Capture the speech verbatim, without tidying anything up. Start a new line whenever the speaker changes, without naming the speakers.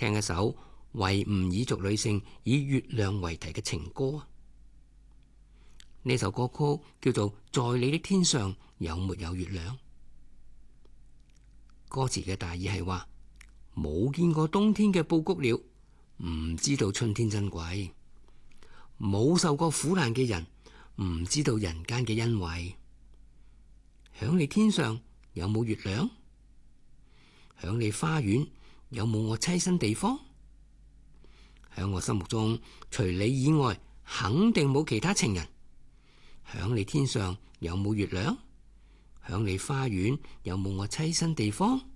聽一首維吾爾族女性以月亮為題嘅情歌啊！呢首歌曲叫做《在你的天上有沒有月亮》。歌詞嘅大意係話，冇見過冬天嘅布谷鳥，唔知道春天珍貴；冇受過苦難嘅人，唔知道人間嘅恩惠。響你天上有冇月亮？響你花園有冇我棲身地方？響我心目中，除你以外，肯定冇其他情人。響你天上有冇月亮？響你花園有冇我棲身地方？